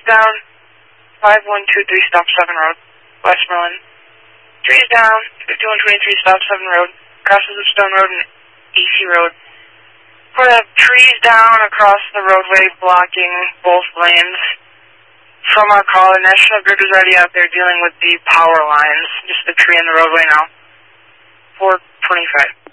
down, 5123 stop 7 road, Westmoreland. Trees down, 5123 stop 7 road, crosses of Stone Road and AC Road. We have trees down across the roadway blocking both lanes. From our call, the National Grid is already out there dealing with the power lines, just the tree in the roadway now. 425.